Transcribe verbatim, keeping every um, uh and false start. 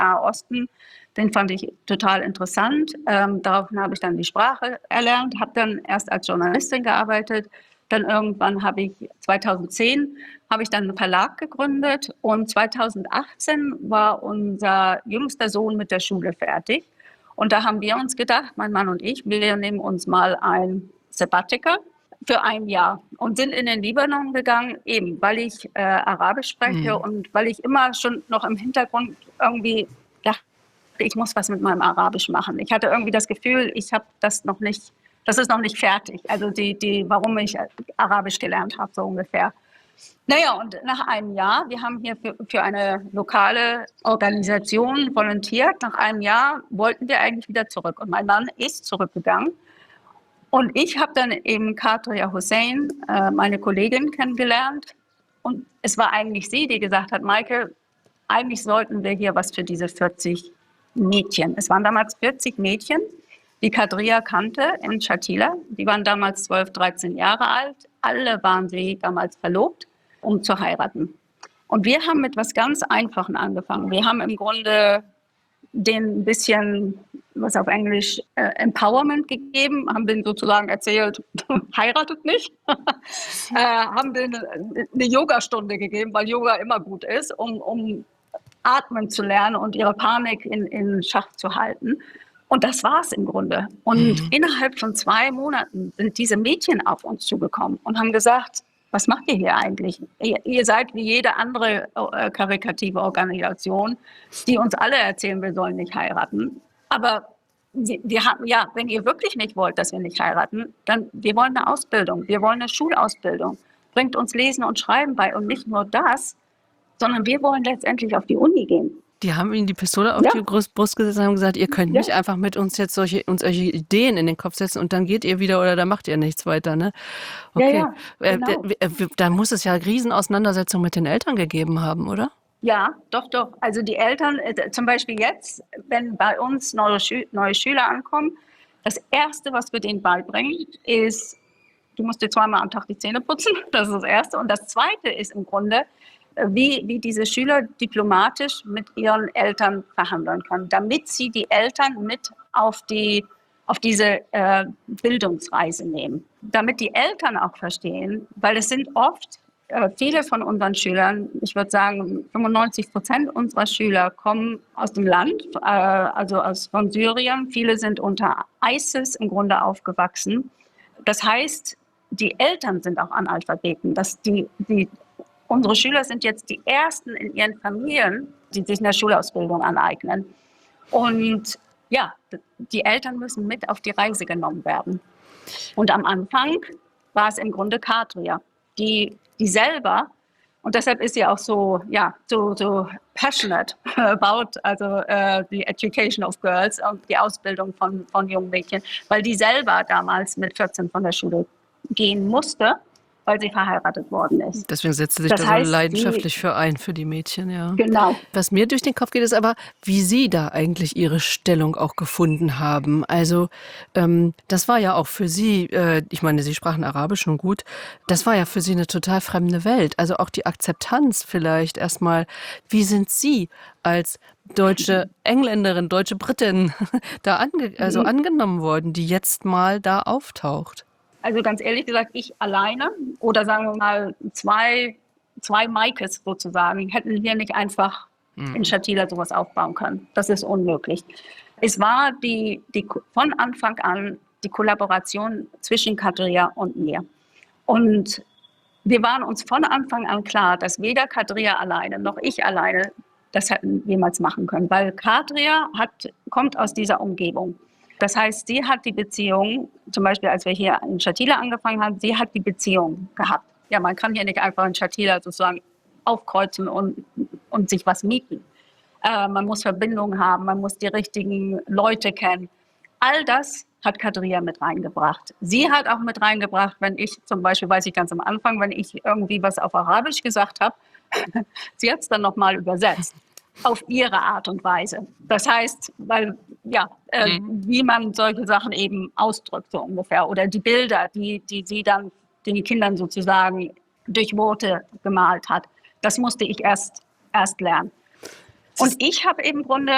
Nahe Osten. Den fand ich total interessant. Ähm, daraufhin habe ich dann die Sprache erlernt, habe dann erst als Journalistin gearbeitet. Dann irgendwann habe ich, zweitausendzehn, habe ich dann einen Verlag gegründet und zweitausendachtzehn war unser jüngster Sohn mit der Schule fertig. Und da haben wir uns gedacht, mein Mann und ich, wir nehmen uns mal ein Sabbatical für ein Jahr und sind in den Libanon gegangen, eben weil ich äh, Arabisch spreche Mhm. und weil ich immer schon noch im Hintergrund irgendwie dachte, ich muss was mit meinem Arabisch machen. Ich hatte irgendwie das Gefühl, ich habe das noch nicht, das ist noch nicht fertig. Also die, die, warum ich Arabisch gelernt habe, so ungefähr. Naja, und nach einem Jahr, wir haben hier für, für eine lokale Organisation volontiert. Nach einem Jahr wollten wir eigentlich wieder zurück. Und mein Mann ist zurückgegangen. Und ich habe dann eben Kadria Hussein, äh, meine Kollegin, kennengelernt. Und es war eigentlich sie, die gesagt hat, Maike, eigentlich sollten wir hier was für diese vierzig Mädchen. Es waren damals vierzig Mädchen, die Kadria kannte in Shatila. Die waren damals zwölf, dreizehn Jahre alt. Alle waren sie damals verlobt, um zu heiraten. Und wir haben mit was ganz Einfachen angefangen. Wir haben im Grunde denen ein bisschen, was auf Englisch äh, Empowerment gegeben, haben denen sozusagen erzählt, heiratet nicht, äh, haben denen eine Yogastunde gegeben, weil Yoga immer gut ist, um, um atmen zu lernen und ihre Panik in, in Schach zu halten. Und das war es im Grunde. Und Mhm. innerhalb von zwei Monaten sind diese Mädchen auf uns zugekommen und haben gesagt, was macht ihr hier eigentlich? Ihr, ihr seid wie jede andere äh, karitative Organisation, die uns alle erzählen, wir sollen nicht heiraten. Aber wir, wir haben, ja, wenn ihr wirklich nicht wollt, dass wir nicht heiraten, dann wir wollen eine Ausbildung, wir wollen eine Schulausbildung. Bringt uns Lesen und Schreiben bei und nicht nur das, sondern wir wollen letztendlich auf die Uni gehen. Die haben ihnen die Pistole auf Ja. die Brust Brust gesetzt und haben gesagt, ihr könnt Ja. nicht einfach mit uns jetzt solche, uns solche Ideen in den Kopf setzen und dann geht ihr wieder oder da macht ihr nichts weiter, ne? Okay. Ja, ja, genau. Äh, äh, da muss es ja Riesenauseinandersetzungen mit den Eltern gegeben haben, oder? Ja, doch, doch. Also die Eltern, äh, zum Beispiel jetzt, wenn bei uns neue, Schü neue Schüler ankommen, das Erste, was wir denen beibringen, ist, du musst dir zweimal am Tag die Zähne putzen. Das ist das Erste. Und das Zweite ist im Grunde, wie, wie diese Schüler diplomatisch mit ihren Eltern verhandeln können, damit sie die Eltern mit auf, die, auf diese äh, Bildungsreise nehmen. Damit die Eltern auch verstehen, weil es sind oft äh, viele von unseren Schülern, ich würde sagen fünfundneunzig Prozent unserer Schüler kommen aus dem Land, äh, also aus, von Syrien. Viele sind unter ISIS im Grunde aufgewachsen. Das heißt, die Eltern sind auch Analphabeten. Dass die, die Unsere Schüler sind jetzt die Ersten in ihren Familien, die sich eine Schulausbildung aneignen. Und ja, die Eltern müssen mit auf die Reise genommen werden. Und am Anfang war es im Grunde Kadria, die, die selber, und deshalb ist sie auch so, ja, so, so passionate about also uh, the education of girls und die Ausbildung von, von jungen Mädchen, weil die selber damals mit vierzehn von der Schule gehen musste, weil sie verheiratet worden ist. Deswegen setzt sie sich Das da so heißt, leidenschaftlich für ein, für die Mädchen, ja. Genau. Was mir durch den Kopf geht, ist aber, wie Sie da eigentlich Ihre Stellung auch gefunden haben. Also ähm, das war ja auch für Sie, äh, ich meine, Sie sprachen Arabisch schon gut, das war ja für Sie eine total fremde Welt. Also auch die Akzeptanz vielleicht erstmal. Wie sind Sie als deutsche Engländerin, deutsche Britin da ange also angenommen worden, die jetzt mal da auftaucht? Also ganz ehrlich gesagt, ich alleine oder sagen wir mal zwei, zwei Maikes sozusagen, hätten hier nicht einfach mhm. in Shatila sowas aufbauen können. Das ist unmöglich. Es war die, die, von Anfang an die Kollaboration zwischen Kadria und mir. Und wir waren uns von Anfang an klar, dass weder Kadria alleine noch ich alleine das hätten jemals machen können, weil Kadria hat, kommt aus dieser Umgebung. Das heißt, sie hat die Beziehung, zum Beispiel als wir hier in Shatila angefangen haben, sie hat die Beziehung gehabt. Ja, man kann hier nicht einfach in Shatila sozusagen aufkreuzen und, und sich was mieten. Äh, man muss Verbindungen haben, man muss die richtigen Leute kennen. All das hat Kadria mit reingebracht. Sie hat auch mit reingebracht, wenn ich zum Beispiel, weiß ich ganz am Anfang, wenn ich irgendwie was auf Arabisch gesagt habe, sie hat es dann nochmal übersetzt. Auf ihre Art und Weise. Das heißt, weil, ja, äh, mhm. wie man solche Sachen eben ausdrückt, so ungefähr. Oder die Bilder, die, die sie dann den Kindern sozusagen durch Worte gemalt hat. Das musste ich erst, erst lernen. Und ich habe im Grunde